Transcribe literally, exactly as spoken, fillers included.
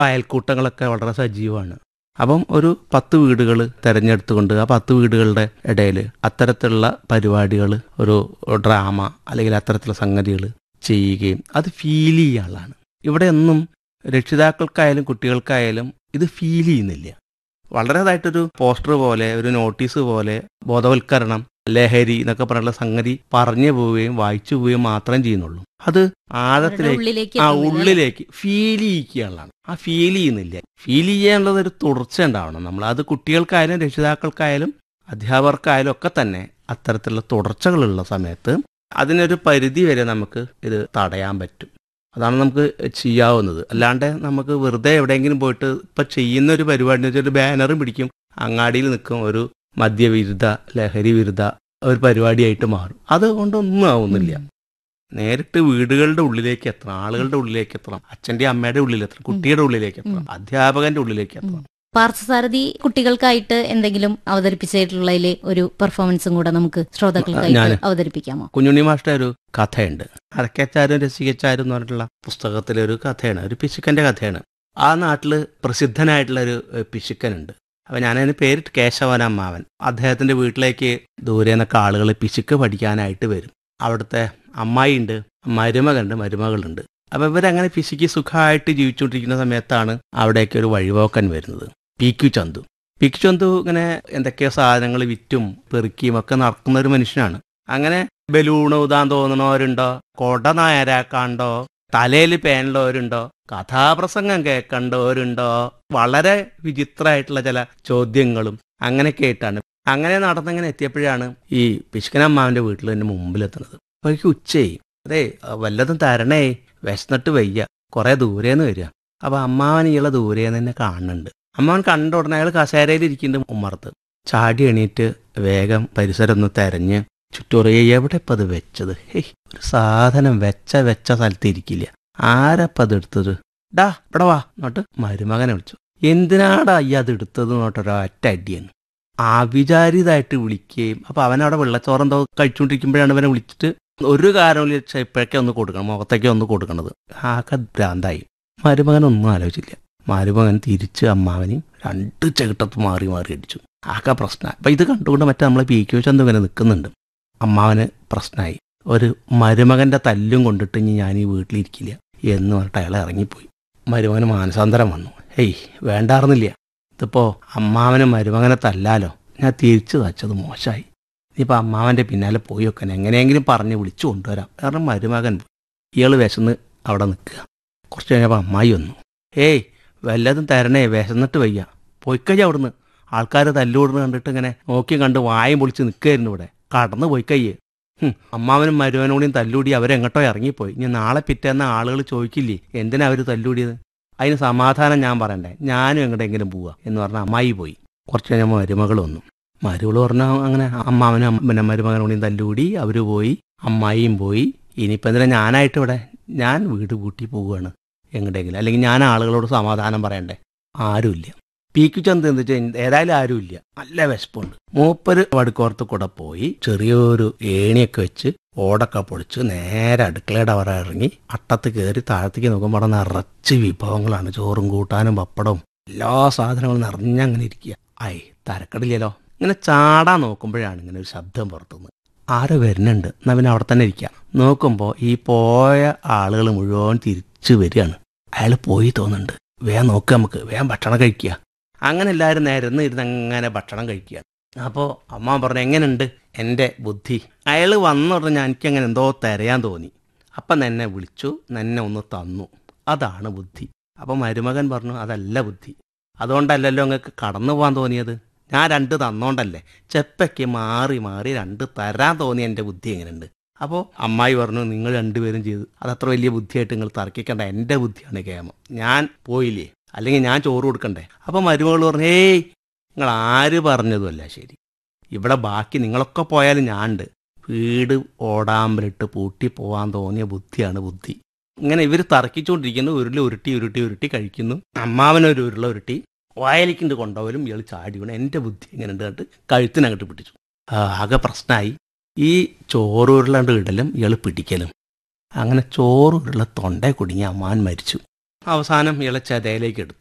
അയൽക്കൂട്ടങ്ങളൊക്കെ വളരെ സജീവമാണ്. അപ്പം ഒരു പത്ത് വീടുകൾ തിരഞ്ഞെടുത്തുകൊണ്ട് ആ പത്ത് വീടുകളുടെ ഇടയിൽ അത്തരത്തിലുള്ള പരിപാടികൾ, ഒരു ഡ്രാമ അല്ലെങ്കിൽ അത്തരത്തിലുള്ള സംഗതികൾ ചെയ്യുകയും അത് ഫീൽ ചെയ്യാനുള്ളതാണ്. ഇവിടെ ഒന്നും രക്ഷിതാക്കൾക്കായാലും കുട്ടികൾക്കായാലും ഇത് ഫീൽ ചെയ്യുന്നില്ല. വളരെതായിട്ടൊരു പോസ്റ്റർ പോലെ, ഒരു നോട്ടീസ് പോലെ ബോധവൽക്കരണം, ലഹരി എന്നൊക്കെ പറഞ്ഞുള്ള സംഗതി പറഞ്ഞു പോവുകയും വായിച്ചു പോവുകയും മാത്രം ചെയ്യുന്നുള്ളൂ. അത് ആഴത്തിലേക്ക്, ആ ഉള്ളിലേക്ക് ഫീൽ ചെയ്യിക്കാനുള്ളതാണ്. ആ ഫീൽ ചെയ്യുന്നില്ല. ഫീൽ ചെയ്യാനുള്ളത് ഒരു തുടർച്ച ഉണ്ടാവണം. നമ്മൾ അത് കുട്ടികൾക്കായാലും രക്ഷിതാക്കൾക്കായാലും അധ്യാപകർക്കായാലും ഒക്കെ തന്നെ അത്തരത്തിലുള്ള തുടർച്ചകളുള്ള സമയത്ത് അതിനൊരു പരിധി വരെ നമുക്ക് ഇത് തടയാൻ പറ്റും. അതാണ് നമുക്ക് ചെയ്യാവുന്നത്. അല്ലാണ്ട് നമുക്ക് വെറുതെ എവിടെയെങ്കിലും പോയിട്ട് ഇപ്പം ചെയ്യുന്ന ഒരു പരിപാടി വെച്ചാൽ ഒരു ബാനറും പിടിക്കും, അങ്ങാടിയിൽ നിൽക്കും, ഒരു മദ്യവിരുദ്ധ ലഹരി വിരുദ്ധ ഒരു പരിപാടിയായിട്ട് മാറും. അതുകൊണ്ടൊന്നും ആവുന്നില്ല. നേരിട്ട് വീടുകളുടെ ഉള്ളിലേക്ക് എത്തണം, ആളുകളുടെ ഉള്ളിലേക്ക് എത്തണം, അച്ഛൻ്റെ അമ്മയുടെ ഉള്ളിലെത്തണം, കുട്ടിയുടെ ഉള്ളിലേക്ക് എത്തണം, അധ്യാപകന്റെ ഉള്ളിലേക്ക് എത്തണം. പാർത്ഥസാരഥി കുട്ടികൾക്കായിട്ട് എന്തെങ്കിലും അവതരിപ്പിച്ചിട്ടുള്ളതിലെ ഒരു പെർഫോമൻസും കൂടെ നമുക്ക് ശ്രോതാക്കൾക്കായിട്ട് അവതരിപ്പിക്കാമോ? കുഞ്ഞുണ്ണി മാഷ്ട ഒരു കഥയുണ്ട്, അരക്കച്ചാരും രസികച്ചാരും എന്ന് പറഞ്ഞിട്ടുള്ള പുസ്തകത്തിലെ ഒരു കഥയാണ്, ഒരു പിശുക്കന്റെ കഥയാണ്. ആ നാട്ടിൽ പ്രസിദ്ധനായിട്ടുള്ള ഒരു പിശുക്കനുണ്ട്. അപ്പൊ ഞാനതിന് പേരിട്ട് കേശവൻ അമ്മാവൻ. അദ്ദേഹത്തിന്റെ വീട്ടിലേക്ക് ദൂരെ നിന്നൊക്കെ ആളുകൾ പിശുക്ക് പഠിക്കാനായിട്ട് വരും. അവിടുത്തെ അമ്മായി ഉണ്ട്, മരുമകളുണ്ട്, മരുമകളുണ്ട്. അപ്പൊ ഇവരങ്ങനെ പിശുക്ക് സുഖമായിട്ട് ജീവിച്ചുകൊണ്ടിരിക്കുന്ന സമയത്താണ് അവിടേക്ക് ഒരു വഴിപോക്കൻ വരുന്നത്, P Q Chandu. P Q Chandu ഇങ്ങനെ എന്തൊക്കെയോ സാധനങ്ങൾ വിറ്റും പെറുക്കിയും ഒക്കെ നടക്കുന്ന ഒരു മനുഷ്യനാണ്. അങ്ങനെ ബലൂണ് ഊതാൻ തോന്നണവരുണ്ടോ, കൊട നായരാക്കാണ്ടോ, തലയിൽ പേനുള്ളവരുണ്ടോ, കഥാപ്രസംഗം കേൾക്കണ്ടവരുണ്ടോ, വളരെ വിചിത്രമായിട്ടുള്ള ചില ചോദ്യങ്ങളും അങ്ങനെയൊക്കെ ആയിട്ടാണ്. അങ്ങനെ നടന്നിങ്ങനെ എത്തിയപ്പോഴാണ് ഈ പിശുക്കനമ്മാവന്റെ വീട്ടിൽ എൻ്റെ മുമ്പിലെത്തുന്നത്. അപ്പോഴേക്ക് ഉച്ചയായി. അതെ, വല്ലതും തരണേ, വിശന്നിട്ട് വയ്യ, കുറെ ദൂരേന്ന് വരിക. അപ്പൊ അമ്മാവൻ ഇയാളെ ദൂരേന്ന് തന്നെ കാണുന്നുണ്ട്. അമ്മാവൻ കണ്ട ഉടനെ അയാൾ കസേരയിൽ ഇരിക്കുന്നുണ്ട് ഉമ്മർത്ത്. ചാടി എണീറ്റ് വേഗം പരിസരം ഒന്ന് തെരഞ്ഞ് ചുറ്റോറിയ എവിടെ ഇപ്പം അത് വെച്ചത്? ഹേയ്, ഒരു സാധനം വെച്ച വെച്ച സ്ഥലത്ത് ഇരിക്കില്ല, ആരപ്പം അത് എടുത്തത്? ഡാ ഇവിടെ വാ എന്നിട്ട് മരുമകനെ വിളിച്ചു. എന്തിനാടാ ഈ അത് എടുത്തത് എന്നോട്ടൊരൊറ്റ അടിയാണ്. അവിചാരിതായിട്ട് വിളിക്കുകയും അപ്പൊ അവനവിടെ വെള്ളച്ചോറെന്തോ കഴിച്ചുകൊണ്ടിരിക്കുമ്പോഴാണ് ഇവനെ വിളിച്ചിട്ട് ഒരു കാരണമില്ല ഇപ്പോഴൊക്കെ ഒന്ന് കൊടുക്കണം, മുഖത്തേക്ക് ഒന്ന് കൊടുക്കണത്. ആകെ ഭ്രാന്തായി. മരുമകനൊന്നും ആലോചിച്ചില്ല. മരുമകൻ തിരിച്ച് അമ്മാവനെയും രണ്ട് ചെകിട്ടത്ത് മാറി മാറി അടിച്ചു. ആകെ പ്രശ്നമായി. അപ്പൊ ഇത് കണ്ടുകൊണ്ട് മറ്റേ നമ്മളെ പി ക്യു ചന്തു ഇങ്ങനെ നിൽക്കുന്നുണ്ട്. അമ്മാവന് പ്രശ്നമായി. ഒരു മരുമകന്റെ തല്ലും കൊണ്ടിട്ട് ഇനി ഞാൻ ഈ വീട്ടിലിരിക്കില്ല എന്ന് പറഞ്ഞിട്ട് അയാൾ ഇറങ്ങിപ്പോയി. മരുമകന് മാനസാന്തരം വന്നു. ഹേയ്, വേണ്ടായിരുന്നില്ല, ഇതിപ്പോ അമ്മാവന് മരുമകനെ തല്ലാലോ, ഞാൻ തിരിച്ചു തച്ചത് മോശമായി. ഇനിയിപ്പോൾ അമ്മാവൻ്റെ പിന്നാലെ പോയി വെക്കാൻ എങ്ങനെയെങ്കിലും പറഞ്ഞ് വിളിച്ചു കൊണ്ടുവരാം. കാരണം മരുമകൻ ഇയാൾ വിശന്ന് അവിടെ നിൽക്കുക. കുറച്ച് കഴിഞ്ഞപ്പോൾ അമ്മായി വന്നു. ഏയ്, വല്ലതും തരണേ, വിശന്നിട്ട് വയ്യ, പോയിക്കയ്യ അവിടുന്ന്. ആൾക്കാർ തല്ലുകൂടുന്ന് കണ്ടിട്ട് ഇങ്ങനെ നോക്കി കണ്ട് വായും പൊളിച്ച് നിൽക്കുകയായിരുന്നു ഇവിടെ. കടന്ന് പോയിക്കയ്യേ. അമ്മാവനും മരുമനോടെയും തല്ലൂടി അവരെങ്ങോട്ടോ ഇറങ്ങിപ്പോയി. ഇനി നാളെ പിറ്റേന്ന ആളുകൾ ചോദിക്കില്ലേ എന്തിനാ അവർ തല്ലൂടിയത്? അതിന് സമാധാനം ഞാൻ പറയണ്ടേ, ഞാനും എങ്ങോട്ടെങ്കിലും പോവുക എന്ന് പറഞ്ഞാൽ അമ്മായി പോയി. കുറച്ച് കഴിഞ്ഞപ്പോൾ മരുമകൾ വന്നു. മരുമകൾ പറഞ്ഞാൽ അങ്ങനെ അമ്മാവനും പിന്നെ മരുമകനോടെയും തല്ലുകൂടി അവർ പോയി, അമ്മായിയും പോയി. ഇനിയിപ്പോൾ എന്തിനാ ഞാനായിട്ട് ഇവിടെ? ഞാൻ വീട് കൂട്ടി പോവുകയാണ് എങ്ങോട്ടെങ്കിലും, അല്ലെങ്കിൽ ഞാൻ ആളുകളോട് സമാധാനം പറയണ്ടേ? ആരുമില്ല. പി ക്യു ചന്ത് എന്ന് വെച്ചാൽ ഏതായാലും ആരുമില്ല, നല്ല വിശപ്പുണ്ട്. മൂപ്പര് വടുക്കോർത്ത് കൂടെ പോയി ചെറിയൊരു ഏണിയൊക്കെ വെച്ച് ഓടൊക്കെ പൊളിച്ച് നേരെ അടുക്കളയുടെ അവിടെ ഇറങ്ങി അട്ടത്ത് കയറി താഴത്തേക്ക് നോക്കുമ്പോൾ അവിടെ നിറച്ച് വിഭവങ്ങളാണ്. ചോറും കൂട്ടാനും പപ്പടവും എല്ലാ സാധനങ്ങളും നിറഞ്ഞങ്ങനെ ഇരിക്കുക. ആയി തരക്കടില്ലല്ലോ. ഇങ്ങനെ ചാടാൻ നോക്കുമ്പോഴാണ് ഇങ്ങനെ ഒരു ശബ്ദം പുറത്തുനിന്ന്. ആരോ വരുന്നുണ്ട്. എന്നാൽ പിന്നെ അവിടെ തന്നെ ഇരിക്കാം. നോക്കുമ്പോൾ ഈ പോയ ആളുകൾ മുഴുവൻ തിരിച്ചു വരികയാണ്. അയാൾ പോയി തോന്നുന്നുണ്ട്. വേഗം നോക്കുക, നമുക്ക് വേഗം ഭക്ഷണം കഴിക്കുക. അങ്ങനെ എല്ലാവരും നേരെ ഇരുന്ന് അങ്ങനെ ഭക്ഷണം കഴിക്കുക. അപ്പോൾ അമ്മ പറഞ്ഞു, എങ്ങനെയുണ്ട് എൻ്റെ ബുദ്ധി? അയാൾ വന്നു പറഞ്ഞാൽ എനിക്കങ്ങനെ എന്തോ തരയാൻ തോന്നി. അപ്പം എന്നെ വിളിച്ചു, എന്നെ ഒന്ന് തന്നു, അതാണ് ബുദ്ധി. അപ്പം മരുമകൻ പറഞ്ഞു, അതല്ല ബുദ്ധി. അതുകൊണ്ടല്ലല്ലോ നിങ്ങൾക്ക് കടന്നു പോകാൻ തോന്നിയത്, ഞാൻ രണ്ട് തന്നോണ്ടല്ലേ. ചെപ്പയ്ക്ക് മാറി മാറി രണ്ട് തരാൻ തോന്നി എൻ്റെ ബുദ്ധി എങ്ങനെയുണ്ട്? അപ്പോൾ അമ്മായി പറഞ്ഞു, നിങ്ങൾ രണ്ടുപേരും ചെയ്തു, അതത്ര വലിയ ബുദ്ധിയായിട്ട് നിങ്ങൾ തർക്കിക്കേണ്ട, എൻ്റെ ബുദ്ധിയാണ് കേമം, ഞാൻ പോയില്ലേ, അല്ലെങ്കിൽ ഞാൻ ചോറ് കൊടുക്കണ്ടേ? അപ്പം മരുമകൾ പറഞ്ഞു, ഏയ് നിങ്ങൾ ആര് പറഞ്ഞതുമല്ല ശരി, ഇവിടെ ബാക്കി നിങ്ങളൊക്കെ പോയാലും ഞാൻ ഉണ്ട്. വീട് ഓടാമ്പലിട്ട് പൂട്ടി പോകാൻ തോന്നിയ ബുദ്ധിയാണ് ബുദ്ധി. ഇങ്ങനെ ഇവർ തർക്കിച്ചുകൊണ്ടിരിക്കുന്നു. ഉരുള ഉരുട്ടി ഉരുട്ടി ഉരുട്ടി കഴിക്കുന്നു. അമ്മാവനൊരു ഉരുള ഉരുട്ടി വായലിക്കിണ്ട് കൊണ്ടുപോലും ഇയാൾ ചാടി വീണ് എൻ്റെ ബുദ്ധി ഇങ്ങനെ ഉണ്ട് കണ്ടിട്ട് കഴുത്തിനങ്ങോട്ട് പിടിച്ചു. ആകെ പ്രശ്നമായി. ഈ ചോറുരുളണ്ട് ഇടലും ഇയാൾ പിടിക്കലും. അങ്ങനെ ചോറുരുള തൊണ്ടേ കുടുങ്ങി അമ്മാവൻ മരിച്ചു. അവസാനം ഇളച്ചതയിലേക്ക് എടുത്തു.